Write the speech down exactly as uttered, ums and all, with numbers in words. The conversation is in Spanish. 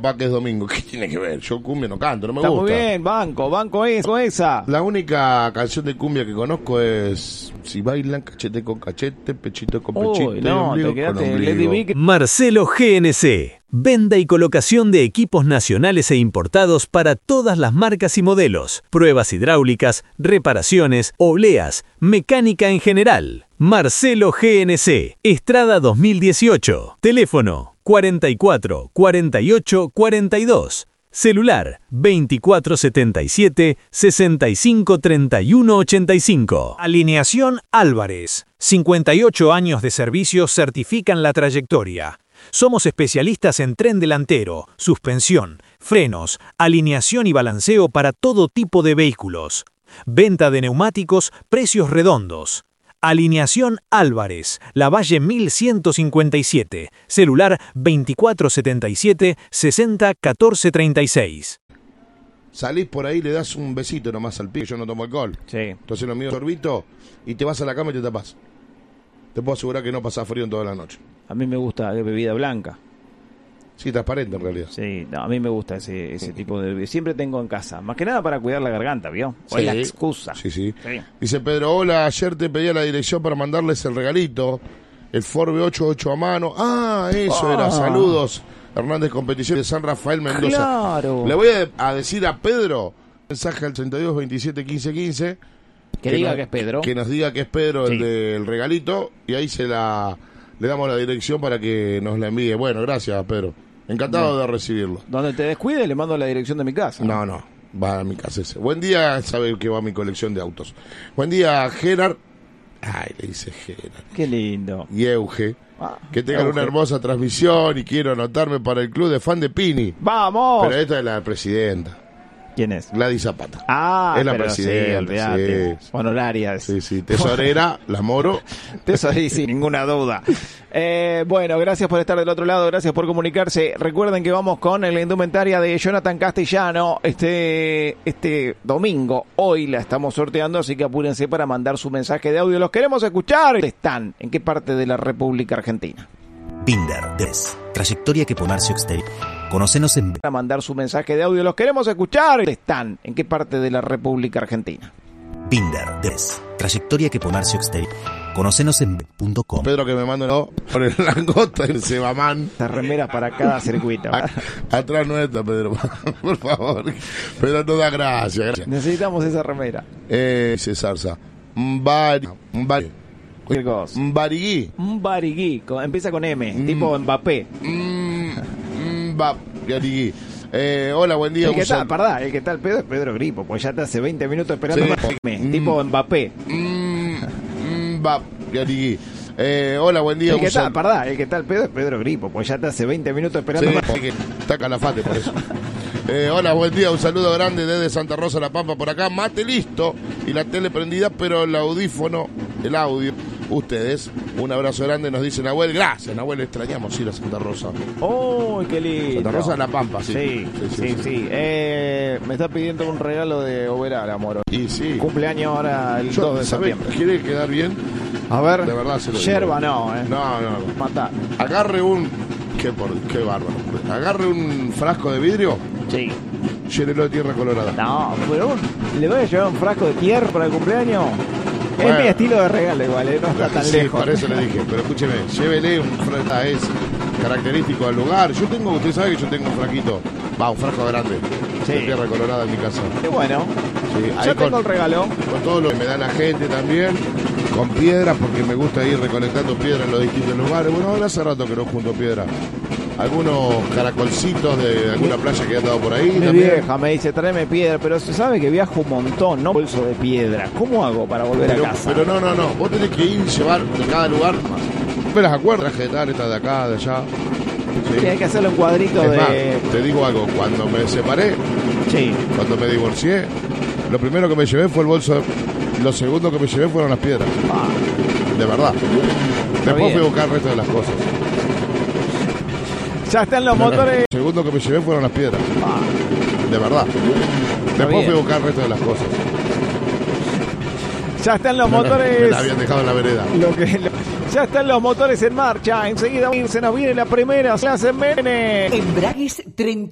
papá que es domingo. ¿Qué tiene que ver? Yo cumbia no canto, no me Está gusta. muy bien, banco, banco eso, esa. La única canción de cumbia que conozco es Si bailan cachete con cachete, pechito con pechito. Uy, no, ombligo te quedaste con Lady ombligo. Vic. Marcelo G N C. Venta y colocación de equipos nacionales e importados para todas las marcas y modelos. Pruebas hidráulicas, reparaciones, obleas, mecánica en general. Marcelo G N C. Estrada dos mil dieciocho. Teléfono cuarenta y cuatro, cuarenta y ocho, cuarenta y dos. Celular veinticuatro setenta y siete, sesenta y cinco, treinta y uno, ochenta y cinco. Alineación Álvarez. cincuenta y ocho años de servicio certifican la trayectoria. Somos especialistas en tren delantero, suspensión, frenos, alineación y balanceo para todo tipo de vehículos. Venta de neumáticos, precios redondos. Alineación Álvarez, Lavalle mil ciento cincuenta y siete, celular veinticuatro setenta y siete, sesenta, catorce, treinta y seis. Salís por ahí, le das un besito nomás al pibe, yo no tomo alcohol. Sí. Entonces lo mío es sorbito y te vas a la cama y te tapas. Te puedo asegurar que no pasás frío en toda la noche. A mí me gusta de bebida blanca. Sí, transparente en realidad. Sí, no, a mí me gusta ese, ese tipo de bebida. Siempre tengo en casa. Más que nada para cuidar la garganta, ¿vio? O es la excusa. Sí, sí, Sí. Dice Pedro, hola, ayer te pedí la dirección para mandarles el regalito. El Ford B ochenta y ocho a mano. Ah, eso Ah. era. Saludos. Hernández Competición de San Rafael, Mendoza. Claro. Le voy a, a decir a Pedro, mensaje al treinta y dos, veintisiete, quince, quince. Que diga nos- que es Pedro. Que nos diga que es Pedro Sí. el del regalito. Y ahí se la le damos la dirección para que nos la envíe. Bueno, gracias, Pedro. Encantado de recibirlo. Donde te descuide le mando la dirección de mi casa. No, no, va a mi casa ese. Buen día, sabe que va a mi colección de autos. Buen día, Gerard. Ay, le dice Gerard. Qué lindo. Y Euge. Ah, Que tengan Euge. una hermosa transmisión y quiero anotarme para el club de fan de Pini. ¡Vamos! Pero esta es la presidenta, ¿Quién es? Gladys Zapata. Ah, es la pero presidenta, sí, olvídate. sí. Honorarias. Sí, sí, tesorera, la Moro. Eso sí, sin ninguna duda. Eh, bueno, gracias por estar del otro lado, gracias por comunicarse. Recuerden que vamos con la indumentaria de Jonathan Castellano este, este domingo. Hoy la estamos sorteando, así que apúrense para mandar su mensaje de audio. Los queremos escuchar. ¿Están en qué parte de la República Argentina? Binder, Des. Trayectoria que Comercio Exterior. Conocenos en Para mandar su mensaje de audio. Los queremos escuchar. ¿Están en qué parte de la República Argentina? Binder, Des. Trayectoria que Comercio Exterior. Conocenos en b punto com. Pedro que me manda una por el langota en Sebamán. Estas remeras para cada circuito. A- Atrás no está, Pedro. Por favor. Pedro no da gracia. gracias. Necesitamos esa remera. Eh, dice Zarza. Mbari. Mbari. Cualquier cosa. Mbarigui. Un barigui, con- empieza con M, tipo Mbappé. Mm, Mbarigui. Eh, hola, buen día. El que un sal- tal, perdón, el que tal Pedro es Pedro Gripo, pues ya te hace veinte minutos esperando Sí. para M, Mm. tipo Mbappé. Mm, Mbarigui. Eh, hola, buen día. El que un sal- tal, perdón, el que tal Pedro es Pedro Gripo, pues ya te hace veinte minutos esperando Sí, para que está calafate por eso. Eh, hola, buen día, un saludo grande desde Santa Rosa La Pampa por acá, mate listo y la tele prendida, pero el audífono, el audio, ustedes, un abrazo grande, nos dice Nahuel, gracias Nahuel, extrañamos ir a Santa Rosa. ¡Oh, qué lindo! Santa Rosa La Pampa, sí. Sí, sí, sí. Eh, me está pidiendo un regalo de Oberal, amor. Y sí, Cumpleaños ahora el yo, dos de ¿sabe? septiembre. ¿Quiere quedar bien? A ver, De verdad se lo digo. yerba no, eh. No, no, no. Mata. Agarre un, qué, por, qué bárbaro, agarre un frasco de vidrio, Sí. llénelo de tierra colorada. No, pero un- le voy a llevar un frasco de tierra para el cumpleaños. Bueno. Es mi estilo de regalo igual, eh, no está tan Sí, lejos. por eso le dije, pero escúcheme, llévele un frasco, es característico del lugar. Yo tengo, usted sabe que yo tengo un frasquito, va, un frasco grande, Sí. de tierra colorada en mi casa. Qué bueno. Sí, ahí Ya con, tengo el regalo. con todo lo que me da la gente también, con piedras, porque me gusta ir recolectando piedras en los distintos lugares. Bueno, ahora hace rato que no junto piedras. Algunos caracolcitos de alguna playa que he andado por ahí Mi también. vieja me dice, tráeme piedra, pero se sabe que viajo un montón, no bolso de piedra. ¿Cómo hago para volver Pero, a casa? pero no, no, no, vos tenés que ir y llevar de cada lugar. ¿Me las acuerdas? Traje de tal, esta de acá, de allá. Sí. Tienes que hacerlo en cuadrito Es de... más, te digo algo, cuando me separé, Sí. cuando me divorcié, lo primero que me llevé fue el bolso, lo segundo que me llevé fueron las piedras, Ah, de verdad. Después bien. fui a buscar el resto de las cosas. ya están los Lo motores. segundo que me llevé fueron las piedras, Ah, de verdad. Después bien. fui a buscar el resto de las cosas. ya están los Me la- motores. Me la habían dejado en la vereda. Lo que, lo- ya están los motores en marcha. Enseguida se nos viene la primera. Se hacen Mene. Embragues treinta